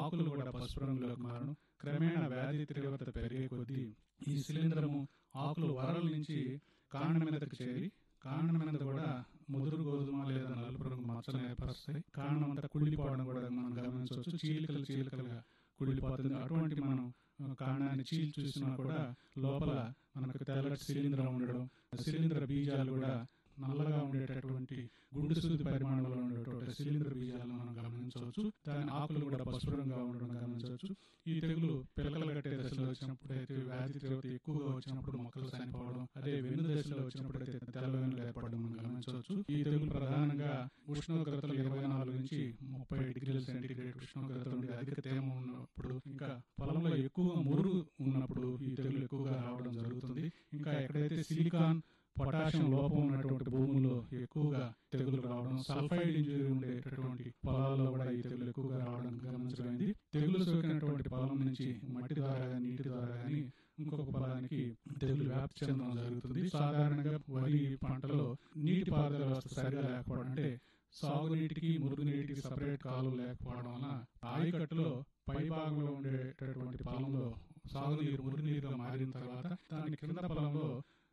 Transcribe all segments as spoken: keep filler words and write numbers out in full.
ఆకులు కూడా పసుపు రంగులోకి మారడం, క్రమేణా వ్యాధి తీవ్రత పెరిగే కొద్దీ ఈ శిలీంధ్రము ఆకులు వరల నుంచి కాండం మీదకి చేరి కాండం మీద కూడా ముదురు గోధుమ లేదా నలుపు రంగు మచ్చలు ఏర్పరుస్తాయి. కాండం అంతా కుళ్ళిపోవడం కూడా మనం గమనించవచ్చు. చీలికలు చీలికలుగా కుళ్ళిపోతుంది. అటువంటి మనం కాండాన్ని చీల్చి చూసినా కూడా లోపల మనకు తెల్లటి శిలీంధ్రం ఉండడం, శిలీంధ్ర బీజాలు కూడా నల్లగా ఉండేటటువంటి గుండు సూది పరిమాణంలో ఉండేటువంటి శిలీంధ్ర బీజాలను మనం గమనించవచ్చు. దాని ఆకులు కూడా పసుపు రంగుగా ఉండడం గమనించవచ్చు. ఈ తెగులు పిలకలు కట్టే దశలో వచ్చినప్పుడు అయితే వ్యాధి తీవ్రత ఎక్కువగా వచ్చినప్పుడు మొక్కలు చనిపోవడం, అదే వెన్ను దశలో వచ్చినప్పుడు అయితే తెల్ల వెన్నులు ఏర్పడడం మనం గమనించవచ్చు. ఈ తెగులు ప్రధానంగా ఉష్ణోగ్రతలు ఇరవై నాలుగు నుంచి ముప్పై డిగ్రీల సెంటీగ్రేడ్ ఉష్ణోగ్రత నుండి అధిక తేమ ఉన్నప్పుడు, ఇంకా పొలంలో ఎక్కువ మురుగు ఉన్నప్పుడు ఈ తెగులు ఎక్కువగా రావడం జరుగుతుంది. ఇంకా ఎక్కడైతే సిలికాన్ పొటాషియం లోపం ఉన్నటువంటి భూముల్లో ఎక్కువగా తెగులు రావడం, సల్ఫైడ్ ఇంజరీ ఉండేటటువంటి పొలాల్లో కూడా ఈ తెగులు ఎక్కువగా రావడం గమనించబడింది. తెగులు సోకినటువంటి పొలం నుంచి మట్టి ద్వారా కానీ నీటి ద్వారా కానీ ఇంకొక పొలానికి తెగులు వ్యాప్తి చెందడం జరుగుతుంది. సాధారణంగా వరి పంటలో నీటి పారుదల వ్యవస్థ సరిగా లేకపోవడం, అంటే సాగునీటికి మురుగునీటికి సపరేట్ కాలువ లేకపోవడం వలన ఆయకట్టులో పై భాగంలో ఉండేటటువంటి పొలంలో సాగునీరు మురుగునీరుగా మారిన తర్వాత దాని కింద పొలంలో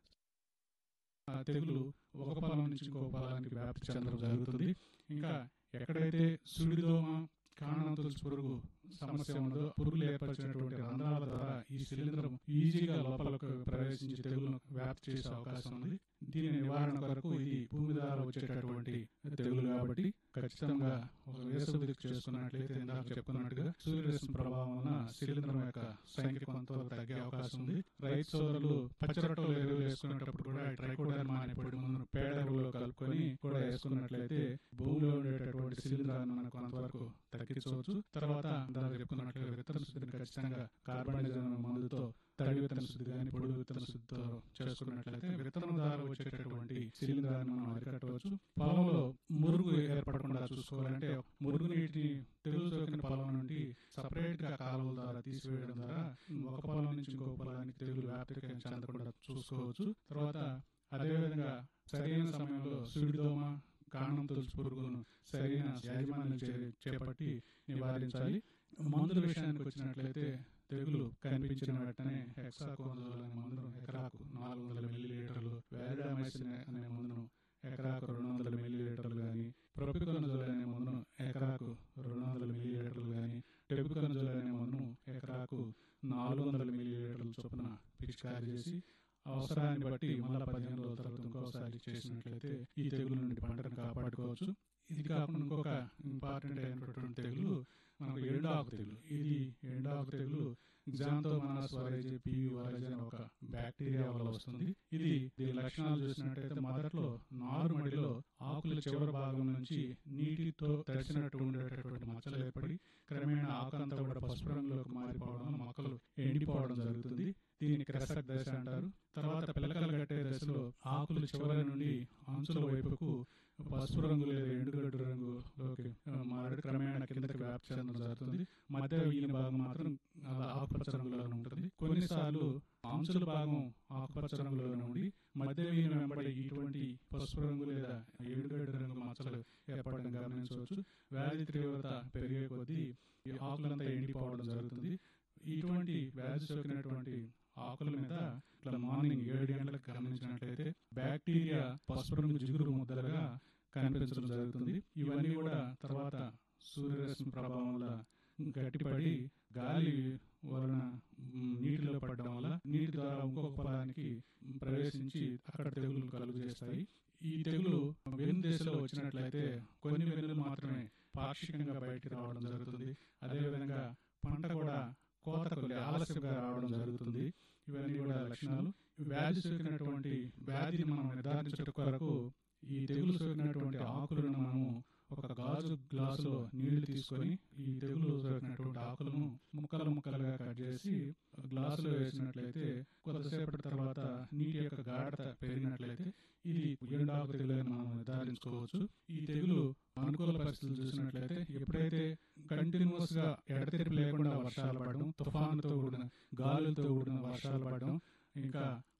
తెగులు ఒక పొలం నుంచి ఇంకొక పొలానికి వ్యాప్తి చెందడం జరుగుతుంది. ఇంకా ఎక్కడైతే సుడిదోమ, కాండం తొలుచు పురుగు సమస్య ఉన్నదో, పురుగులు ఏర్పరిచినటువంటి రంధ్రాల ద్వారా ఈ శిలీంధ్రం ఈజీగా లోపలకు ప్రవేశించి తెగులను వ్యాప్తి చేసే అవకాశం ఉంది. దీని నివారణ కొరకు ఇది భూమి ద్వారా వచ్చేటటువంటి తెగులు కాబట్టి ఖచ్చితంగా ఒక వేసవి దిక్కు చేసుకున్నట్లయితే ఇందాక చెప్పుకున్నట్టుగా సూర్యరశ్మి ప్రభావం వలన శిలీంధ్రం యొక్క సంఖ్య కొంతవరకు తగ్గే అవకాశం ఉంది. రైతు సోదరులు పచ్చరొట్టలు ఎరువులు వేసుకునేటప్పుడు కూడా ట్రైకోడర్మా అనే పొడి మందును పేడ ఎరువులో కలుపుకొని కూడా వేసుకున్నట్లయితే భూమిలో ఉండేటటువంటి శిలీంధ్రాన్ని మనం కొంతవరకు తగ్గించవచ్చు. తర్వాత ఇందాక చెప్పుకున్నట్లుగా విత్తన శుద్ధిని ఖచ్చితంగా కార్బనిజం మందుతో తడి విత్తన శుద్ధి కానీ పొడి విత్తన శుద్ధితో చేసుకున్నట్లయితే విత్తనం ద్వారా వచ్చేటటువంటి శిలీంధ్రాన్ని మనం అరికట్టవచ్చు. పొలంలో మురుగు ఏర్పడకుండా చూసుకోవాలంటే మురుగు నీటిని తెగులు సోకిన పొలం నుండి సపరేట్ గా కాలువల ద్వారా తీసివేయడం ద్వారా ఒక పొలం నుంచి ఇంకొక పొలానికి తెగులు వ్యాప్తి చెందకుండా చూసుకోవచ్చు. తర్వాత అదేవిధంగా సరైన సమయంలో సుడిదోమ, కాండం తొలుచు పురుగును సరైన యాజమాన్యం చేపట్టి నివారించాలి. మందుల విషయానికి వచ్చినట్లయితే తెగులు కనిపించిన వెంటనే హెక్సాకోనజోల్ అనే మందును ఎకరాకు నాలుగు వందల మిల్లీ లీటర్లు, వాలిడామైసిన్ అనే మందును ఎకరాకు రెండు వందల మిల్లీ లీటర్లు కానీ, ప్రొపికోనజోల్ అనే మందును ఎకరాకు రెండు వందల మిల్లీ లీటర్లు కానీ, టెబుకోనజోల్ అనే మందును ఎకరాకు నాలుగు వందల మిల్లీ లీటర్ల చొప్పున పిచికారీ చేసి అవసరాన్ని బట్టి మళ్ళా పదిహేను రోజుల తర్వాత ఇంకోసారి చేసినట్లయితే ఈ తెగులు నుండి పంటను కాపాడుకోవచ్చు. ఇది కాకుండా ఇంకొక ఇంపార్టెంట్ అయినటువంటి తెగులు మనకు ఎండాకు తెగులు. ఇది ఎండాకు తెగులు గ్జాంతోమోనాస్ వరైజే పియు వరైజే అనే ఒక బ్యాక్టీరియా వల్ల వస్తుంది. ఇది దీని లక్షణాలు చూసినట్టయితే మొదట్లో నారుమడిలో ఆకుల చివరి భాగం నుంచి నీటితో తడిసినట్టు ఉండేటటువంటి మచ్చలు ఏర్పడి క్రమేణా ఆకంతా కూడా పసుపు రంగులోకి మారిపోవడం, మొక్కలు ఎండిపోవడం జరుగుతుంది. దీన్ని క్రెసక్ దశ అంటారు. తర్వాత పిలకలు కట్టే దశలో ఆకులు చివరి నుండి అంచుల వైపుకు పసుపు రంగు లేదా ఎండుగడ్డు రంగులోకి మారి క్రమేణా కిందకి వ్యాప్తి చెందడం జరుగుతుంది. మధ్య వీని భాగం మాత్రం ఆకుపచ్చ రంగులోనే ఉంటుంది. కొన్నిసార్లు అంచుల భాగం ఆకుపచ్చ రంగులోనే ఉండి మధ్య వీని వెంబడి ఇటువంటి పసుపు రంగు లేదా ఎండుగడ్డు రంగు మచ్చలు ఏర్పడడం గమనించవచ్చు. వ్యాధి తీవ్రత పెరిగే కొద్దీ ఆకులంతా ఎండిపోవడం జరుగుతుంది. ఇటువంటి వ్యాధి సోకినటువంటి ఆకుల మీద ఇట్లా మార్నింగ్ ఏడు గంటలకు గమనించినట్లయితే బ్యాక్టీరియా పసుపు రంగు జిగురు ముద్దలుగా కనిపించడం జరుగుతుంది. ఇవన్నీ కూడా తర్వాత సూర్యరశ్మి ప్రభావం వల్ల గట్టిపడి గాలి వలన నీటిలో పడడం వల్ల నీటి ద్వారా ఇంకొక పొలానికి ప్రవేశించి అక్కడ తెగులు కలుగు చేస్తాయి. ఈ తెగులు వెన్ను దశలో వచ్చినట్లయితే కొన్ని వెన్నులు మాత్రమే పాక్షికంగా బయటికి రావడం జరుగుతుంది. అదేవిధంగా పంట కూడా కోతకు ఆలస్యంగా రావడం జరుగుతుంది. ఇవన్నీ కూడా లక్షణాలు. వ్యాధి సోకినటువంటి వ్యాధిని మనం నిర్ధారించడం కొరకు ఈ తెగులు సోకినటువంటి ఆకులను మనము ఒక గాజు గ్లాసులో నీళ్లు తీసుకొని ఈ తెగులు సోకినటువంటి ఆకులను ముక్కలు ముక్కలుగా కట్ చేసి గ్లాసులో వేసినట్లయితే కొంతసేపటి తర్వాత నీటి యొక్క గాఢత పెరిగినట్లయితే ఇది ఎండాకు తెగులు అని మనం నిర్ధారించుకోవచ్చు. ఈ తెగులు అనుకూల పరిస్థితులు చూసినట్లయితే ఎప్పుడైతే కంటిన్యూస్ గా ఎడతెరిపి లేకుండా వర్షాలు పడడం, తుఫానుతో కూడిన గాలులతో కూడిన వర్షాలు పడడం, ఇంకా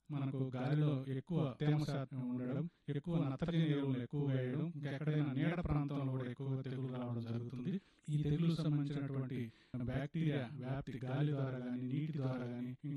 మనకు గాలిలో ఎక్కువ తేమ శాతం ఉండడం, ఎక్కువ నత్రజని ఎరువులు ఎక్కువగా వేయడం, ఇంకా ఎక్కడైనా నీడ ప్రాంతంలో కూడా ఎక్కువగా తెగులు రావడం జరుగుతుంది. ఈ తెగులు సంబంధించినటువంటి బ్యాక్టీరియా వ్యాప్తి గాలి ద్వారా కానీ, నీటి ద్వారా కానీ,